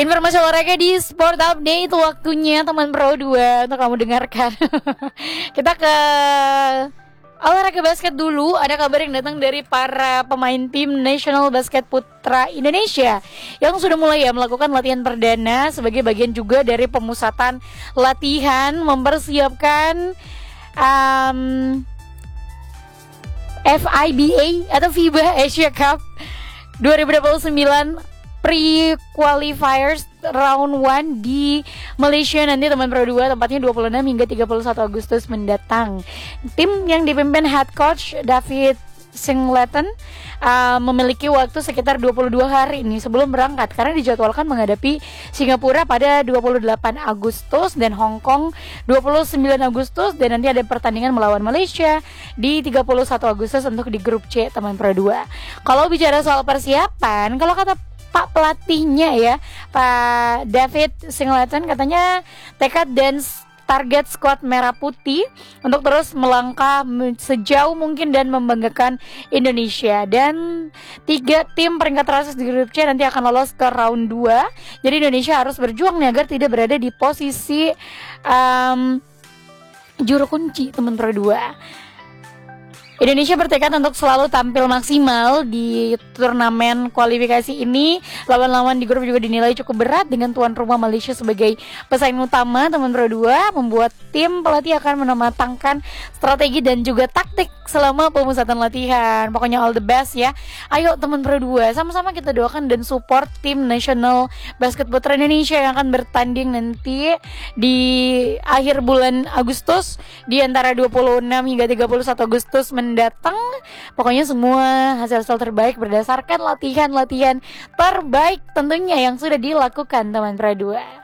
Informasi olahraga di Sport Update, waktunya teman Pro 2 untuk kamu dengarkan. Kita ke olahraga basket dulu. Ada kabar yang datang dari para pemain tim Nasional Basket Putra Indonesia yang sudah mulai melakukan latihan perdana sebagai bagian juga dari pemusatan latihan mempersiapkan FIBA atau FIBA Asia Cup 2029 pre-qualifiers round 1 di Malaysia nanti teman Pro 2, tempatnya 26 hingga 31 Agustus mendatang. Tim yang dipimpin head coach David Singleton memiliki waktu sekitar 22 hari ini sebelum berangkat karena dijadwalkan menghadapi Singapura pada 28 Agustus dan Hong Kong 29 Agustus dan nanti ada pertandingan melawan Malaysia di 31 Agustus untuk di grup C teman Pro 2. Kalau bicara soal persiapan, kalau kata Pak pelatihnya ya, Pak David Singleton, katanya tekad dan target skuad merah putih untuk terus melangkah sejauh mungkin dan membanggakan Indonesia. Dan 3 tim peringkat teratas di grup C nanti akan lolos ke round 2. Jadi Indonesia harus berjuang nih agar tidak berada di posisi juru kunci teman Pro 2. Indonesia bertekad untuk selalu tampil maksimal di turnamen kualifikasi ini. Lawan-lawan di grup juga dinilai cukup berat dengan tuan rumah Malaysia sebagai pesaing utama. Teman Pro 2 membuat tim pelatih akan mematangkan strategi dan juga taktik selama pemusatan latihan. Pokoknya all the best ya. Ayo teman Pro 2, sama-sama kita doakan dan support tim Nasional Basket Putra Indonesia yang akan bertanding nanti di akhir bulan Agustus di antara 26 hingga 31 Agustus mendatang. Pokoknya semua hasil-hasil terbaik berdasarkan latihan-latihan terbaik tentunya yang sudah dilakukan teman Pro 2.